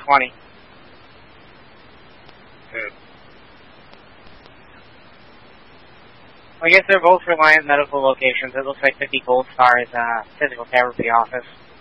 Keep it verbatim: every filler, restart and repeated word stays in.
twenty. Good. I guess they're both Reliant Medical locations. It looks like fifty Gold Star's uh, physical therapy office.